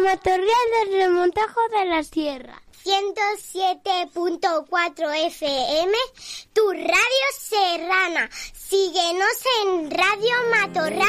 Matorral del Remontajo de la Sierra. 107.4 FM, tu radio serrana. Síguenos en Radio Matorral.